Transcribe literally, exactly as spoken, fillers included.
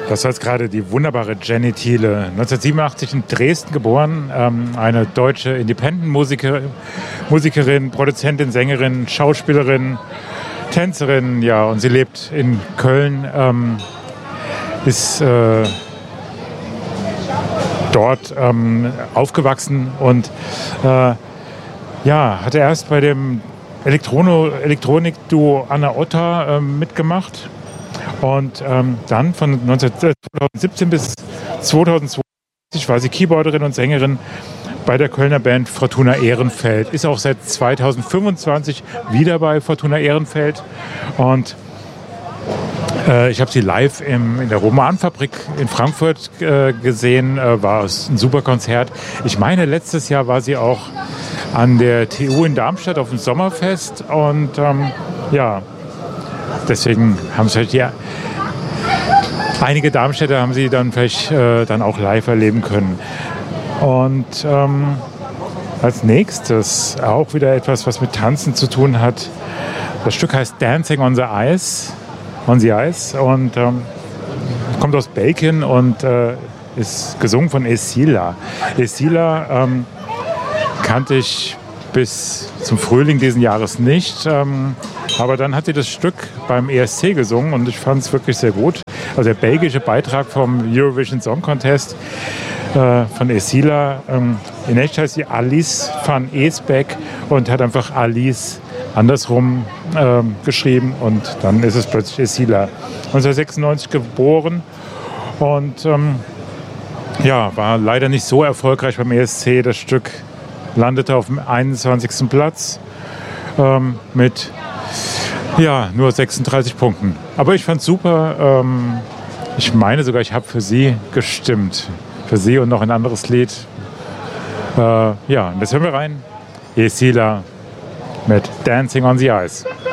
Das war jetzt gerade die wunderbare Jenny Thiele, neunzehnhundertsiebenundachtzig in Dresden geboren, ähm, eine deutsche Independent-Musikerin, Musikerin, Produzentin, Sängerin, Schauspielerin, Tänzerin, ja, und sie lebt in Köln, ähm, ist äh, dort ähm, aufgewachsen und äh, ja, hatte erst bei dem Elektrono, Elektronik-Duo Anna Otta äh, mitgemacht. Und ähm, dann von neunzehnhundertsiebzehn bis zweitausendzweiundzwanzig war sie Keyboarderin und Sängerin bei der Kölner Band Fortuna Ehrenfeld. Ist auch seit zweitausendfünfundzwanzig wieder bei Fortuna Ehrenfeld. Und äh, ich habe sie live im, in der Romanfabrik in Frankfurt äh, gesehen. Äh, war ein super Konzert. Ich meine, letztes Jahr war sie auch an der T U in Darmstadt auf dem Sommerfest. Und ähm, ja, deswegen haben es halt ja einige Darmstädter haben sie dann vielleicht äh, dann auch live erleben können. Und ähm, als nächstes auch wieder etwas, was mit Tanzen zu tun hat. Das Stück heißt Dancing on the Ice, on the Ice und ähm, kommt aus Belgien und äh, ist gesungen von Esila. Esila ähm, kannte ich bis zum Frühling diesen Jahres nicht. Ähm, aber dann hat sie das Stück beim E S C gesungen und ich fand es wirklich sehr gut. Also der belgische Beitrag vom Eurovision Song Contest äh, von Esila. Ähm, in echt heißt sie Alice van Esbeck und hat einfach Alice andersrum ähm, geschrieben und dann ist es plötzlich Esila. neunzehnhundertsechsundneunzig geboren und ähm, ja, war leider nicht so erfolgreich beim E S C. Das Stück landete auf dem einundzwanzigsten Platz ähm, mit ja, nur sechsunddreißig Punkten. Aber ich fand es super. Ähm, ich meine sogar, ich habe für sie gestimmt. Für sie und noch ein anderes Lied. Äh, ja, und das hören wir rein. Esila mit Dancing on the Ice.